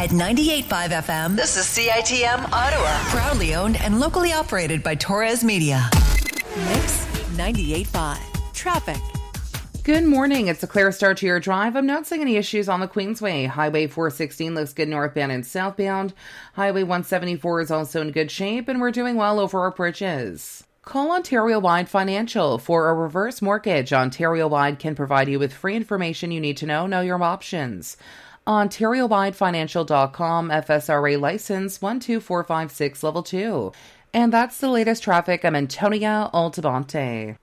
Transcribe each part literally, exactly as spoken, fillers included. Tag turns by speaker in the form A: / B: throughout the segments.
A: At ninety-eight point five F M, this is C I T M Ottawa. Proudly owned and locally operated by Torres Media. Mix ninety-eight point five. Traffic.
B: Good morning. It's a clear start to your drive. I'm not seeing any issues on the Queensway. Highway four sixteen looks good northbound and southbound. Highway one seventy-four is also in good shape, and we're doing well over our bridges. Call Ontario-wide Financial for a reverse mortgage. Ontario-wide can provide you with free information you need to know. Know your options. Ontario Wide Financial dot com, F S R A license one two four five six, level two. And that's the latest traffic. I'm Antonia Altabante.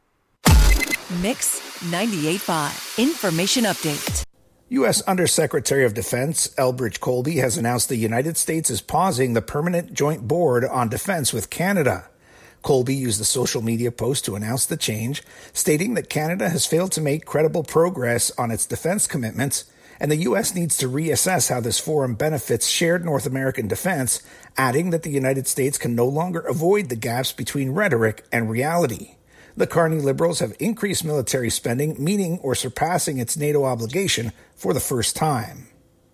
A: Mix ninety-eight point five. Information update.
C: U S Undersecretary of Defense Elbridge Colby has announced the United States is pausing the Permanent Joint Board on Defense with Canada. Colby used a social media post to announce the change, stating that Canada has failed to make credible progress on its defense commitments, and the U S needs to reassess how this forum benefits shared North American defense, adding that the United States can no longer avoid the gaps between rhetoric and reality. The Carney Liberals have increased military spending, meeting or surpassing its NATO obligation for the first time.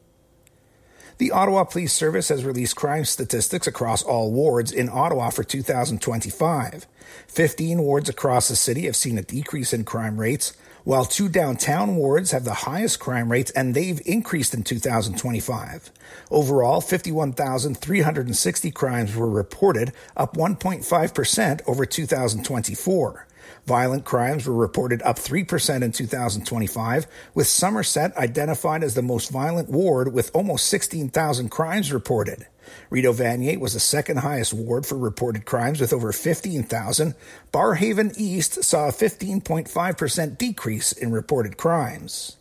C: The Ottawa Police Service has released crime statistics across all wards in Ottawa for two thousand twenty-five. fifteen wards across the city have seen a decrease in crime rates, while two downtown wards have the highest crime rates, and they've increased in two thousand twenty-five. Overall, fifty-one thousand three hundred sixty crimes were reported, up one point five percent over two thousand twenty-four. Violent crimes were reported up three percent in two thousand twenty-five, with Somerset identified as the most violent ward with almost sixteen thousand crimes reported. Rideau Vanier was the second highest ward for reported crimes with over fifteen thousand. Barhaven East saw a fifteen point five percent decrease in reported crimes.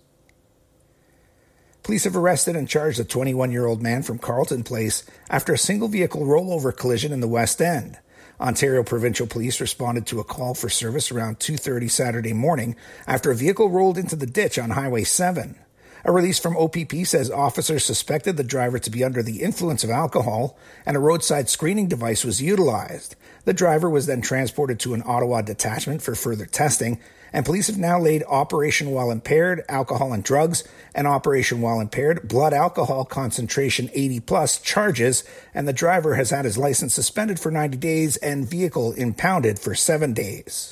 C: Police have arrested and charged a twenty-one-year-old man from Carleton Place after a single-vehicle rollover collision in the West End. Ontario Provincial Police responded to a call for service around two thirty Saturday morning after a vehicle rolled into the ditch on Highway seven. A release from O P P says officers suspected the driver to be under the influence of alcohol, and a roadside screening device was utilized. The driver was then transported to an Ottawa detachment for further testing, and police have now laid Operation While Impaired, Alcohol and Drugs, and Operation While Impaired, Blood Alcohol Concentration eighty plus charges, and the driver has had his license suspended for ninety days and vehicle impounded for seven days.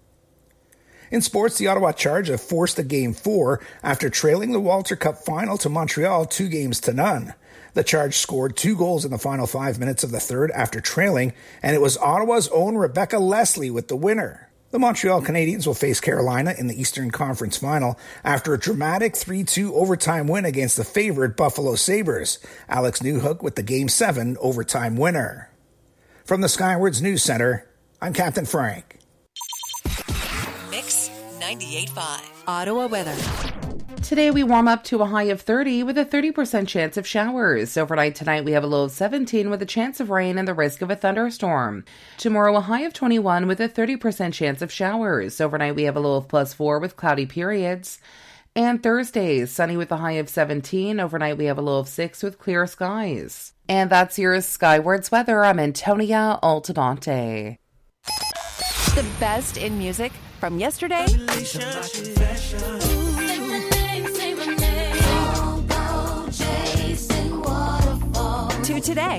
C: In sports, the Ottawa Charge have forced a Game four after trailing the Walter Cup final to Montreal two games to none. The Charge scored two goals in the final five minutes of the third after trailing, and it was Ottawa's own Rebecca Leslie with the winner. The Montreal Canadiens will face Carolina in the Eastern Conference Final after a dramatic three two overtime win against the favored Buffalo Sabres. Alex Newhook with the Game seven overtime winner. From the Skywards News Center, I'm Captain Frank.
A: Mix ninety-eight point five. Ottawa weather.
B: Today we warm up to a high of thirty with a thirty percent chance of showers. Overnight tonight we have a low of seventeen with a chance of rain and the risk of a thunderstorm. Tomorrow a high of twenty-one with a thirty percent chance of showers. Overnight we have a low of plus four with cloudy periods. And Thursday, sunny with a high of seventeen. Overnight we have a low of six with clear skies. And that's your Skywards weather. I'm Antonia Altabante.
D: The best in music from yesterday to today.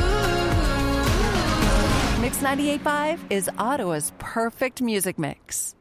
D: Mix ninety-eight point five is Ottawa's perfect music mix.